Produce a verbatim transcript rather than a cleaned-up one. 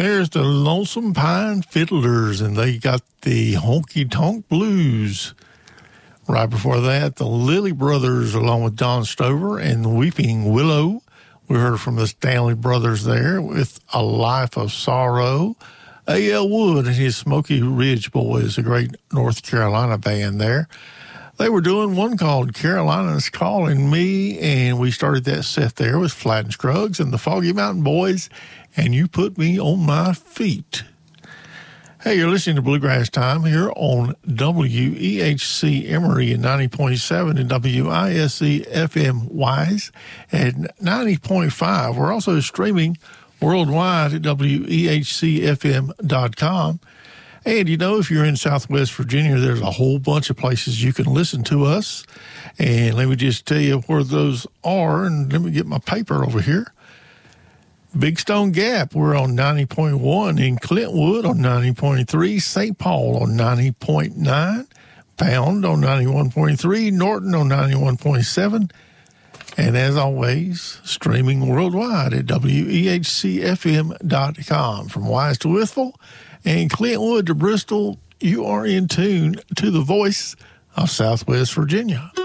There's the Lonesome Pine Fiddlers, and they got the Honky Tonk Blues. Right before that, the Lilly Brothers, along with Don Stover and Weeping Willow. We heard from the Stanley Brothers there with A Life of Sorrow. A L Wood and his Smoky Ridge Boys, a great North Carolina band there. They were doing one called Carolina's Calling Me, and we started that set there with Flat and Scruggs and the Foggy Mountain Boys, and You Put Me on My Feet. Hey, you're listening to Bluegrass Time here on W E H C Emory at ninety point seven and W I S C F M Wise at ninety point five. We're also streaming worldwide at W E H C F M dot com. And, you know, if you're in Southwest Virginia, there's a whole bunch of places you can listen to us. And let me just tell you where those are, and let me get my paper over here. Big Stone Gap, we're on ninety point one. In Clintwood on ninety point three. Saint Paul on ninety point nine. Pound on ninety-one point three. Norton on ninety-one point seven. And as always, streaming worldwide at W E H C F M dot com. From Wise to Withful and Clintwood to Bristol, you are in tune to the voice of Southwest Virginia.